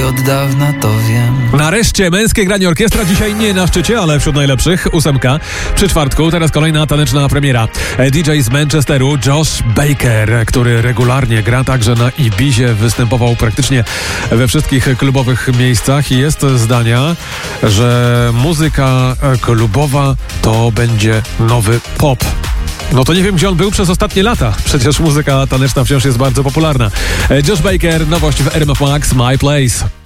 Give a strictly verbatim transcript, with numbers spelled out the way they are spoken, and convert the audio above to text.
od dawna to wiem. Nareszcie męskie granie orkiestra, dzisiaj nie na szczycie, ale wśród najlepszych, ósemka. Przy czwartku, teraz kolejna taneczna premiera. D J z Manchesteru, Josh Baker, który regularnie gra także na Ibizie, występował praktycznie we wszystkich klubowych miejscach i jest zdania, że muzyka klubowa to będzie nowy pop. No to nie wiem, gdzie on był przez ostatnie lata. Przecież muzyka taneczna wciąż jest bardzo popularna. Josh Baker, nowość w R M F Max, My Place.